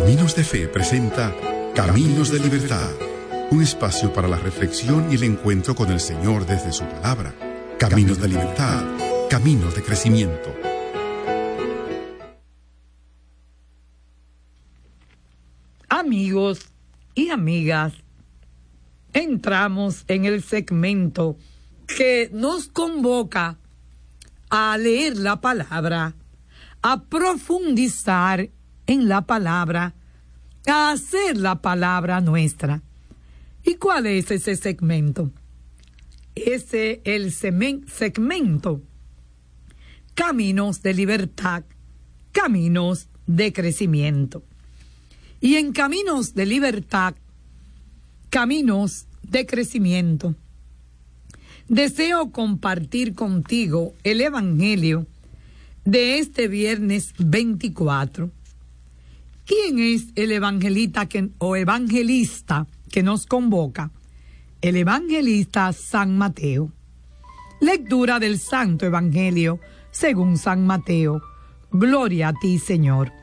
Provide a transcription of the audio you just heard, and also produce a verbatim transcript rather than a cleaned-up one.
Caminos de Fe presenta Caminos de Libertad, un espacio para la reflexión y el encuentro con el Señor desde su palabra. Caminos de Libertad, caminos de crecimiento. Amigos y amigas, entramos en el segmento que nos convoca a leer la palabra, a profundizar en la palabra, a hacer la palabra nuestra. ¿Y cuál es ese segmento? Ese es el segmento Caminos de Libertad, Caminos de Crecimiento. Y en Caminos de Libertad, Caminos de Crecimiento, deseo compartir contigo el Evangelio de este viernes veinticuatro. ¿Quién es el evangelista que, o evangelista que nos convoca? El evangelista San Mateo. Lectura del Santo Evangelio según San Mateo. Gloria a ti, Señor.